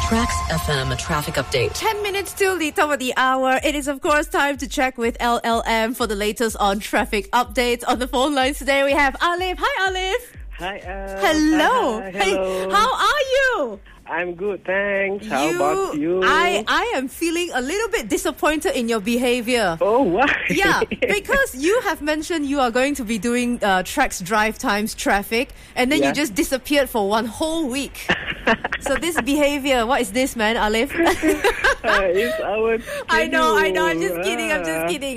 Trax FM traffic update. 10 minutes till the top of the hour. It is, of course, time to check with LLM for the latest on traffic updates. On the phone lines today, we have Alif. Hi, Alif. Hi, Hello. Hi, Hey, hello. how are you? I'm good, thanks. How about you? I am feeling a little bit disappointed in your behavior. Oh, why? Yeah, because you have mentioned you are going to be doing Trax drive times traffic, and then you just disappeared for one whole week. So this behavior, what is this, man, Alif? It's our I know, I'm just schedule. kidding.